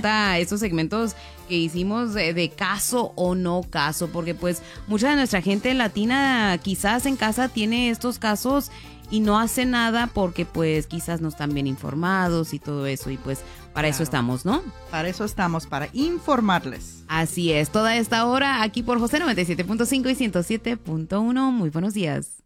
gusta esos segmentos que hicimos de caso o no caso, porque pues mucha de nuestra gente latina quizás en casa tiene estos casos y no hace nada porque pues quizás no están bien informados y todo eso, y pues para eso estamos, ¿no? Para eso estamos, para informarles. Así es, toda esta hora aquí por José 97.5 y 107.1. Muy buenos días.